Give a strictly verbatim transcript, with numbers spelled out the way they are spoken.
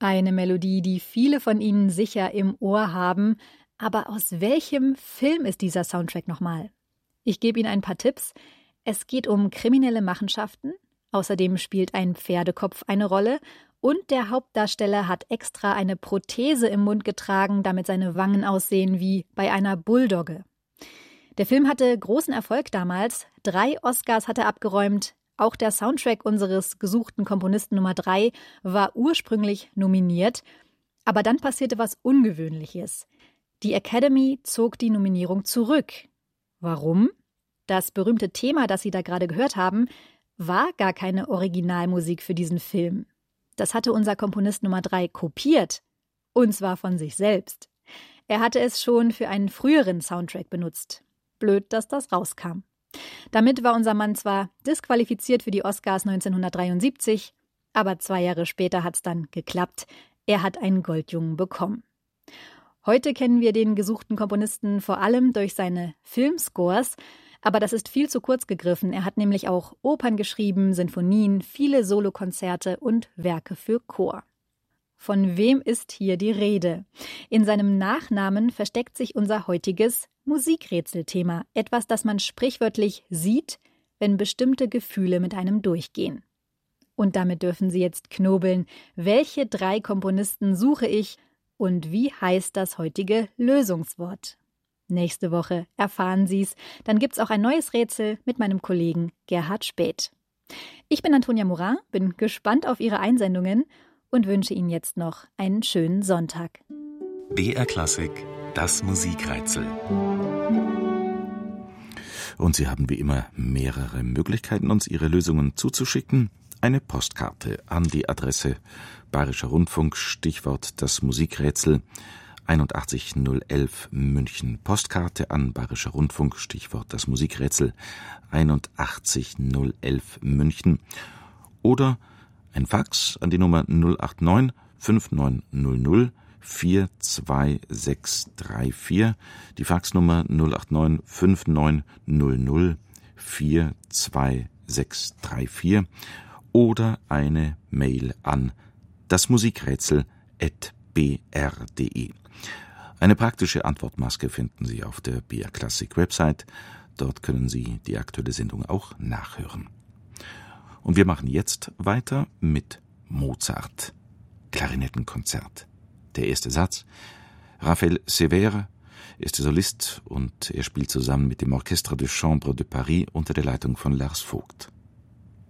Eine Melodie, die viele von Ihnen sicher im Ohr haben. Aber aus welchem Film ist dieser Soundtrack nochmal? Ich gebe Ihnen ein paar Tipps. Es geht um kriminelle Machenschaften. Außerdem spielt ein Pferdekopf eine Rolle. Und der Hauptdarsteller hat extra eine Prothese im Mund getragen, damit seine Wangen aussehen wie bei einer Bulldogge. Der Film hatte großen Erfolg damals. Drei Oscars hat er abgeräumt. Auch der Soundtrack unseres gesuchten Komponisten Nummer drei war ursprünglich nominiert. Aber dann passierte was Ungewöhnliches. Die Academy zog die Nominierung zurück. Warum? Das berühmte Thema, das Sie da gerade gehört haben, war gar keine Originalmusik für diesen Film. Das hatte unser Komponist Nummer drei kopiert. Und zwar von sich selbst. Er hatte es schon für einen früheren Soundtrack benutzt. Blöd, dass das rauskam. Damit war unser Mann zwar disqualifiziert für die Oscars neunzehnhundertdreiundsiebzig, aber zwei Jahre später hat es dann geklappt. Er hat einen Goldjungen bekommen. Heute kennen wir den gesuchten Komponisten vor allem durch seine Filmscores, aber das ist viel zu kurz gegriffen. Er hat nämlich auch Opern geschrieben, Sinfonien, viele Solokonzerte und Werke für Chor. Von wem ist hier die Rede? In seinem Nachnamen versteckt sich unser heutiges Musikrätselthema. Etwas, das man sprichwörtlich sieht, wenn bestimmte Gefühle mit einem durchgehen. Und damit dürfen Sie jetzt knobeln. Welche drei Komponisten suche ich und wie heißt das heutige Lösungswort? Nächste Woche erfahren Sie es. Dann gibt's auch ein neues Rätsel mit meinem Kollegen Gerhard Späth. Ich bin Antonia Morin, bin gespannt auf Ihre Einsendungen und wünsche Ihnen jetzt noch einen schönen Sonntag. B R Klassik, das Musikrätsel. Und Sie haben wie immer mehrere Möglichkeiten, uns Ihre Lösungen zuzuschicken. Eine Postkarte an die Adresse Bayerischer Rundfunk, Stichwort das Musikrätsel, einundachtzig null elf München. Postkarte an Bayerischer Rundfunk, Stichwort das Musikrätsel, einundachtzig null elf München. Oder ein Fax an die Nummer null acht neun fünf neun null null vier zwei sechs drei vier. Die Faxnummer null acht neun fünf neun null null vier zwei sechs drei vier. Oder eine Mail an dasmusikrätsel at b r punkt d e. Eine praktische Antwortmaske finden Sie auf der B R Classic Website. Dort können Sie die aktuelle Sendung auch nachhören. Und wir machen jetzt weiter mit Mozart. Klarinettenkonzert. Der erste Satz. Raphaël Sévère ist der Solist und er spielt zusammen mit dem Orchestre de Chambre de Paris unter der Leitung von Lars Vogt.